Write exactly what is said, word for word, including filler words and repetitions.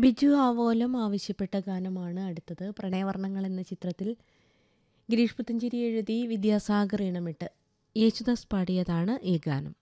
ബിജു ആവോലം ആവശ്യപ്പെട്ട ഗാനമാണ് അടുത്തത്. പ്രണയവർണ്ണങ്ങൾ എന്ന ചിത്രത്തിൽ ഗിരീഷ് പുത്തഞ്ചേരി എഴുതി വിദ്യാസാഗർ ഇണമിട്ട് യേശുദാസ് പാടിയതാണ് ഈ ഗാനം.